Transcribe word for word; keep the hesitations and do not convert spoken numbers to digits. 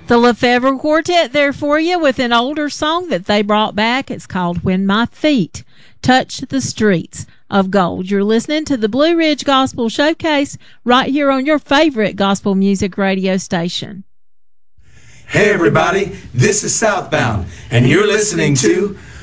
The Lefevre Quartet there for you with an older song that they brought back. It's called When My Feet Touch the Streets of Gold. You're listening to the Blue Ridge Gospel Showcase right here on your favorite gospel music radio station. Hey everybody, this is Southbound, and you're listening to